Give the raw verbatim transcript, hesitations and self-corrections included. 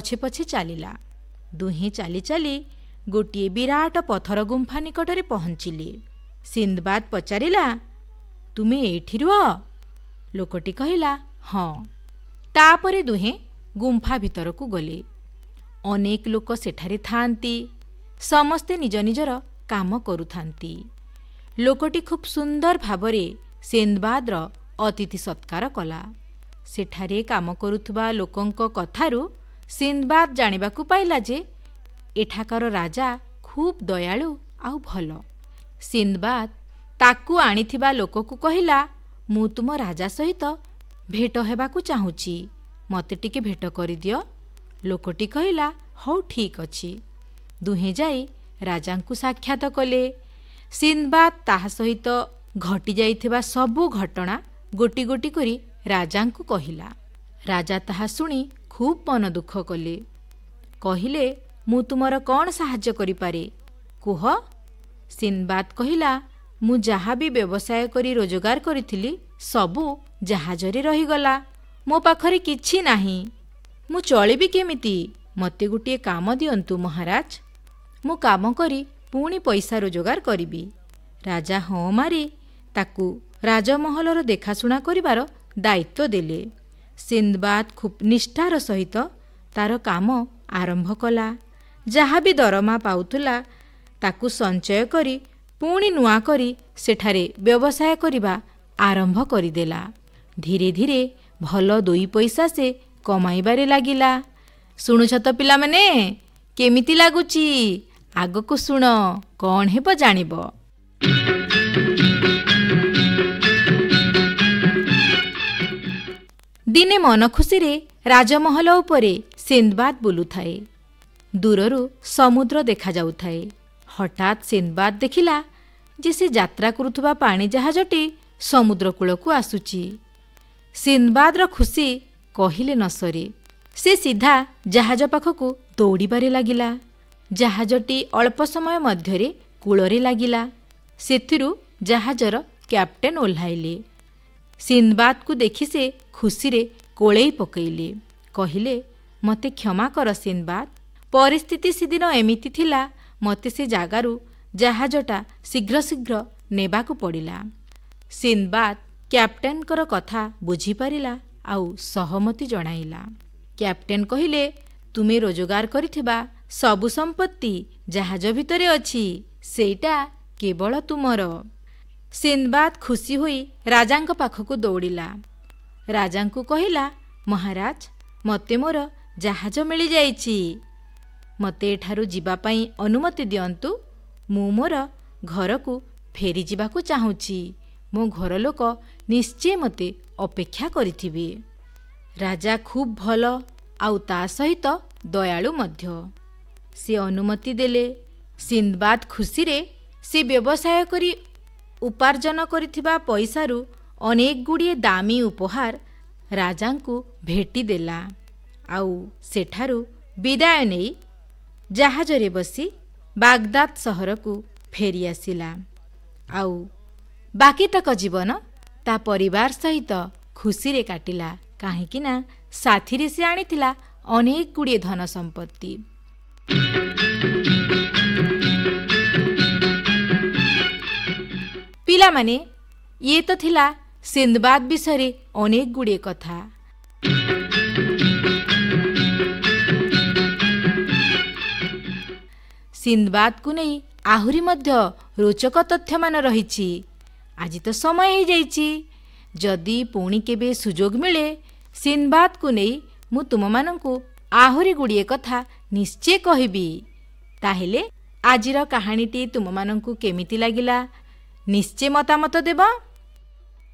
ପଛେ ପଛେ ଚାଲିଲା। ଦୁହେଁ ଚାଲି ଚାଲି ଗୋଟିଏ ବିରାଟ ପଥର ଗୁମ୍ଫା ନିକଟରେ ପହଞ୍ଚିଲେ। ସିନ୍ଦବାଦ ପଚାରିଲା, ତୁମେ ଏଇଠି ରୁହ? ଲୋକଟି କହିଲା, ହଁ। ତାପରେ ଦୁହେଁ ଗୁମ୍ଫା ଭିତରକୁ ଗଲେ। ଅନେକ ଲୋକ ସେଠାରେ ଥାଆନ୍ତି। ସମସ୍ତେ ନିଜ ନିଜର କାମ କରୁଥାନ୍ତି। ଲୋକଟି ଖୁବ୍ ସୁନ୍ଦର ଭାବରେ ସିନ୍ଦବାଦର ଅତିଥି ସତ୍କାର କଲା। ସେଠାରେ କାମ କରୁଥିବା ଲୋକଙ୍କ କଥାରୁ ସିନ୍ଦବାଦ ଜାଣିବାକୁ ପାଇଲା ଯେ ଏଠାକାର ରାଜା ଖୁବ୍ ଦୟାଳୁ ଆଉ ଭଲ। ସିନ୍ଦବାଦ ତାକୁ ଆଣିଥିବା ଲୋକକୁ କହିଲା, ମୁଁ ତୁମ ରାଜା ସହିତ ଭେଟ ହେବାକୁ ଚାହୁଁଛି, ମୋତେ ଟିକେ ଭେଟ କରିଦିଅ। ଲୋକଟି କହିଲା, ହଉ ଠିକ୍ ଅଛି। ଦୁହେଁ ଯାଇ ରାଜାଙ୍କୁ ସାକ୍ଷାତ କଲେ। ସିନ୍ଦବାଦ ତାହା ସହିତ ଘଟିଯାଇଥିବା ସବୁ ଘଟଣା ଗୋଟି ଗୋଟି କରି ରାଜାଙ୍କୁ କହିଲା। ରାଜା ତାହା ଶୁଣି ଖୁବ୍ ମନ ଦୁଃଖ କଲେ। କହିଲେ, ମୁଁ ତୁମର କ'ଣ ସାହାଯ୍ୟ କରିପାରେ କୁହ? ସିନ୍ଦବାଦ କହିଲା, ମୁଁ ଯାହା ବି ବ୍ୟବସାୟ କରି ରୋଜଗାର କରିଥିଲି ସବୁ ଜାହାଜରେ ରହିଗଲା। ମୋ ପାଖରେ କିଛି ନାହିଁ। ମୁଁ ଚଳିବି କେମିତି? ମୋତେ ଗୋଟିଏ କାମ ଦିଅନ୍ତୁ ମହାରାଜ। ମୁଁ କାମ କରି ପୁଣି ପଇସା ରୋଜଗାର କରିବି। ରାଜା ହଁ ମାରି ତାକୁ ରାଜମହଲର ଦେଖାଶୁଣା କରିବାର ଦାୟିତ୍ୱ ଦେଲେ। ସିନ୍ଦବାଦ ଖୁବ୍ ନିଷ୍ଠାର ସହିତ ତାର କାମ ଆରମ୍ଭ କଲା। ଯାହା ବି ଦରମା ପାଉଥିଲା ତାକୁ ସଞ୍ଚୟ କରି ପୁଣି ନୂଆ କରି ସେଠାରେ ବ୍ୟବସାୟ କରିବା ଆରମ୍ଭ କରିଦେଲା। ଧୀରେ ଧୀରେ ଭଲ ଦୁଇ ପଇସା ସେ କମାଇବାରେ ଲାଗିଲା। ଶୁଣୁଛ ତ ପିଲାମାନେ, କେମିତି ଲାଗୁଛି? ଆଗକୁ ଶୁଣ, କ'ଣ ହେବ ଜାଣିବ। ଦିନେ ମନ ଖୁସିରେ ରାଜମହଲ ଉପରେ ସିନ୍ଦବାଦ ବୁଲୁଥାଏ। ଦୂରରୁ ସମୁଦ୍ର ଦେଖାଯାଉଥାଏ। ହଠାତ୍ ସିନ୍ଦବାଦ ଦେଖିଲା ଯେ ସେ ଯାତ୍ରା କରୁଥିବା ପାଣି ଜାହାଜଟି ସମୁଦ୍ର କୂଳକୁ ଆସୁଛି। ସିନ୍ଦବାଦର ଖୁସି କହିଲେ ନ ସରେ। ସେ ସିଧା ଜାହାଜ ପାଖକୁ ଦୌଡ଼ିବାରେ ଲାଗିଲା। ଜାହାଜଟି ଅଳ୍ପ ସମୟ ମଧ୍ୟରେ କୂଳରେ ଲାଗିଲା। ସେଥିରୁ ଜାହାଜର କ୍ୟାପ୍ଟେନ୍ ଓହ୍ଲାଇଲେ। ସିନ୍ଦବାଦକୁ ଦେଖି ସେ ଖୁସିରେ କୋଳେଇ ପକାଇଲେ। କହିଲେ, ମୋତେ କ୍ଷମା କର ସିନ୍ଦବାଦ। ପରିସ୍ଥିତି ସେଦିନ ଏମିତି ଥିଲା, ମୋତେ ସେ ଜାଗାରୁ ଜାହାଜଟା ଶୀଘ୍ର ଶୀଘ୍ର ନେବାକୁ ପଡ଼ିଲା। ସିନ୍ଦବାଦ କ୍ୟାପ୍ଟେନଙ୍କର କଥା ବୁଝିପାରିଲା ଆଉ ସହମତି ଜଣାଇଲା। କ୍ୟାପ୍ଟେନ୍ କହିଲେ, ତୁମେ ରୋଜଗାର କରିଥିବା ସବୁ ସମ୍ପତ୍ତି ଜାହାଜ ଭିତରେ ଅଛି, ସେଇଟା କେବଳ ତୁମର। ସିନ୍ଦବାଦ ଖୁସି ହୋଇ ରାଜାଙ୍କ ପାଖକୁ ଦୌଡ଼ିଲା। ରାଜାଙ୍କୁ କହିଲା, ମହାରାଜ, ମୋତେ ମୋର ଜାହାଜ ମିଳିଯାଇଛି। ମୋତେ ଏଠାରୁ ଯିବା ପାଇଁ ଅନୁମତି ଦିଅନ୍ତୁ। ମୁଁ ମୋର ଘରକୁ ଫେରିଯିବାକୁ ଚାହୁଁଛି। ମୋ ଘର ଲୋକ ନିଶ୍ଚୟ ମୋତେ ଅପେକ୍ଷା କରିଥିବେ। ରାଜା ଖୁବ୍ ଭଲ ଆଉ ତା ସହିତ ଦୟାଳୁ ମଧ୍ୟ। ସେ ଅନୁମତି ଦେଲେ। ସିନ୍ଦବାଦ ଖୁସିରେ ସେ ବ୍ୟବସାୟ କରି ଉପାର୍ଜନ କରିଥିବା ପଇସାରୁ ଅନେକ ଗୁଡ଼ିଏ ଦାମୀ ଉପହାର ରାଜାଙ୍କୁ ଭେଟିଦେଲା। ଆଉ ସେଠାରୁ ବିଦାୟ ନେଇ ଜାହାଜରେ ବସି ବାଗଦାଦ ସହରକୁ ଫେରିଆସିଲା। ଆଉ ବାକିତକ ଜୀବନ ତା ପରିବାର ସହିତ ଖୁସିରେ କାଟିଲା। କାହିଁକି ନା ସାଥିରେ ସେ ଆଣିଥିଲା ଅନେକ ଗୁଡ଼ିଏ ଧନ ସମ୍ପତ୍ତି। ପିଲାମାନେ, ଇଏ ତ ଥିଲା ସିନ୍ଦବାଦ ବିଷୟରେ ଅନେକ ଗୁଡ଼ିଏ କଥା। ସିନ୍ଦବାଦକୁ ନେଇ ଆହୁରି ମଧ୍ୟ ରୋଚକ ତଥ୍ୟମାନ ରହିଛି। ଆଜି ତ ସମୟ ହେଇଯାଇଛି। ଯଦି ପୁଣି କେବେ ସୁଯୋଗ ମିଳେ, ସିନ୍ଦବାଦକୁ ନେଇ ମୁଁ ତୁମମାନଙ୍କୁ ଆହୁରି ଗୁଡ଼ିଏ କଥା ନିଶ୍ଚୟ କହିବି। ତାହେଲେ ଆଜିର କାହାଣୀଟି ତୁମମାନଙ୍କୁ କେମିତି ଲାଗିଲା ନିଶ୍ଚୟ ମତାମତ ଦେବ।